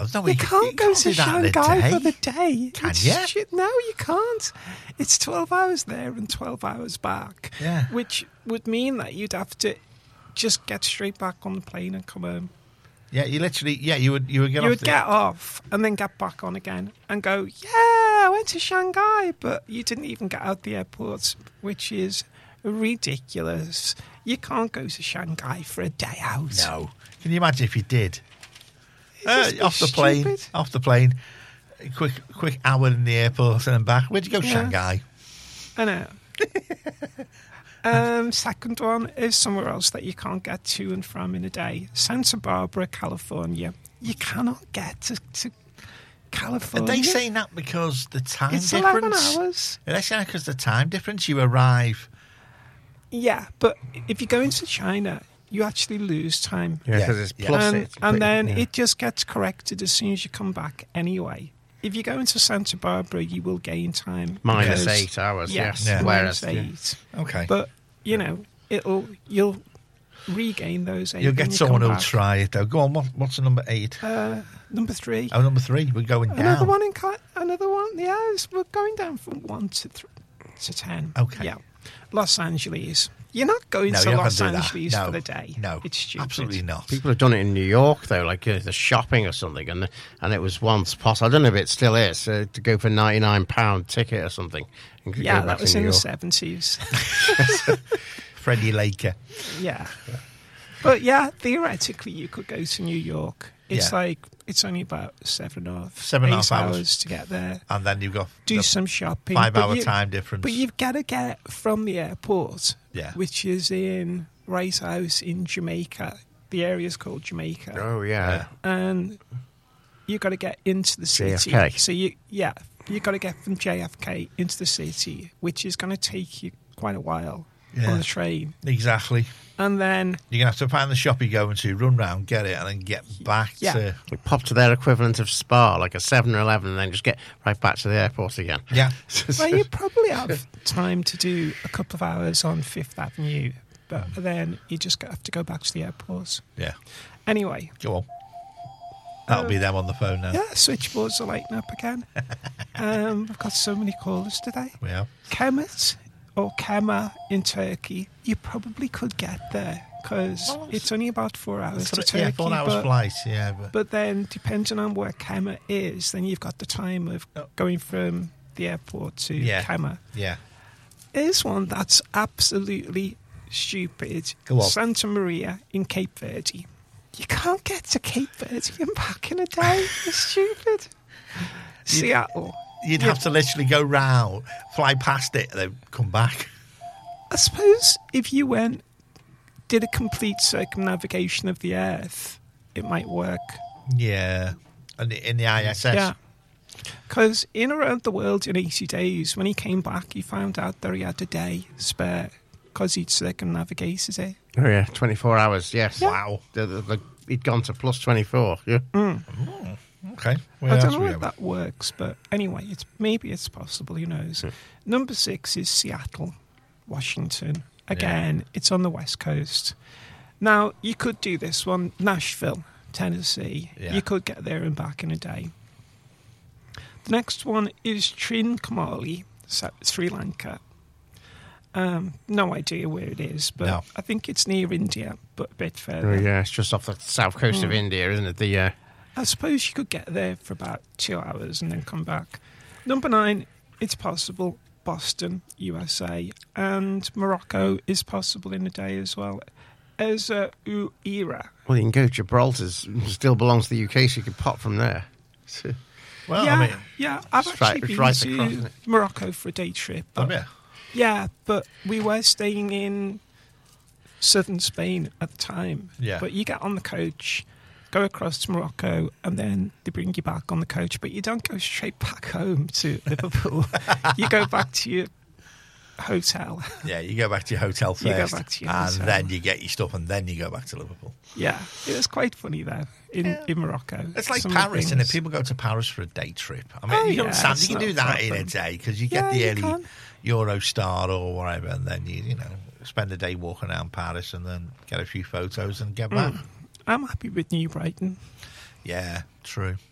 No, no, You can't go to do that in a Shanghai day. for the day. Can It's you? shit. No, you can't. It's 12 hours there and 12 hours back. Yeah. Which would mean that you'd have to just get straight back on the plane and come home. Yeah, you literally. Yeah, you would get You off. would get off and then get back on again and go, yeah, I went to Shanghai, but you didn't even get out the airport, which is ridiculous. You can't go to Shanghai for a day out. No. Can you imagine if you did? It's just Off the plane. stupid. Off the plane. A quick hour in the airport and then back. Where'd you go? Yeah. Shanghai. I know. Second one is somewhere else that you can't get to and from in a day. Santa Barbara, California. You cannot get to Are California. they saying that because the time it's difference? 11 hours. Are they saying that because the time difference? You arrive. Yeah, but if you go into China, you actually lose time. Yeah, Yeah, because it's yeah. plus And, it. and then it just gets corrected as soon as you come back anyway. If you go into Santa Barbara, you will gain time. minus because- 8 hours. Yes, Yes. Yeah. Whereas minus 8. Okay. But, you'll regain those 8. You'll when get you someone come who'll back. try it, though. Go on, what's the number 8? Number 3. Oh, number 3. We're going down. Another one another one. Yeah, we're going down from 1 to 10. Okay. Yeah. Los Angeles. You're not going No, to you're not Los gonna do that. Angeles No. for the day. No, It's stupid. absolutely not. people have done it in New York, though, like the shopping or something, and it was once possible. I don't know if it still is, to go for £99 ticket or something. And Yeah, go back that was to in New the York. 70s. Freddie Laker. Yeah. But yeah, theoretically, you could go to New York. It's Yeah. like, it's only about 7.5 7.5 hours to get there. And then you've got Do the some shopping. 5 but hour you- time difference. But you've got to get from the airport, Yeah. which is in Rice House in Jamaica. The area's called Jamaica. Oh, yeah. And you've got to get into the city. JFK. So you've got to get from JFK into the city, which is going to take you quite a while Yeah. on the train. Exactly. And then, You're going to have to find the shop you're going to, run round, get it, and then get back Yeah. to... We pop to their equivalent of Spa, like a 7-Eleven, and then just get right back to the airport again. Yeah. well, you probably have time to do a couple of hours on Fifth Avenue, but then you just have to go back to the airport. Yeah. Anyway, Go on. That'll be them on the phone now. yeah, switchboards are lighting up again. We've got so many callers today. We have. Kemet or Kema in Turkey, you probably could get there because Well, it's only about 4 hours to Turkey. Yeah, 4 hours flight, yeah. But then, depending on where Kema is, then you've got the time of going from the airport to Yeah. Kema. Yeah. Here's one that's absolutely stupid. Go on. Santa Maria in Cape Verde. You can't get to Cape Verde and back in a day. It's stupid. Seattle. You'd Yeah. have to literally go round, fly past it, and then come back. I suppose if you did a complete circumnavigation of the Earth, it might work. Yeah. And in the ISS. Yeah. Because in around the world in 80 days, when he came back, he found out that he had a day spare because he'd circumnavigated it. Oh, yeah, 24 hours, yes. Yeah. Wow. He'd gone to plus 24, yeah. Okay. I don't know if that works, but anyway, maybe it's possible. Who knows? Number 6 is Seattle, Washington. Again, it's on the West Coast. Now, you could do this one, Nashville, Tennessee. Yeah. You could get there and back in a day. The next one is Trincomalee, Sri Lanka. No idea where it is, but No. I think it's near India, but a bit Oh, further. yeah, it's just off the south coast of India, isn't it? I suppose you could get there for about 2 hours and then come back. Number 9, it's possible. Boston, USA. And Morocco is possible in a day as well. As Uira. Well, you can go to Gibraltar, still belongs to the UK, so you can pop from there. Well, yeah, I mean, yeah. I've it's right- actually it's been right to across, isn't it? Morocco for a day trip. oh, but- yeah. Yeah, but we were staying in southern Spain at the time. Yeah. But you get on the coach, go across to Morocco, and then they bring you back on the coach. But you don't go straight back home to Liverpool. You go back to your hotel. Yeah, you go back to your hotel first. You go back to your and hotel. then you get your stuff, and then you go back to Liverpool. Yeah, it was quite funny there in Morocco. It's like Some of the Paris, and things. if people go to Paris for a day trip, I mean, Oh, you yeah, understand, it's you can not do a that in a problem. day because you Yeah, get the you early can. Eurostar or whatever, and then you spend a day walking around Paris, and then get a few photos and get back. I'm happy with New Brighton. Yeah, true.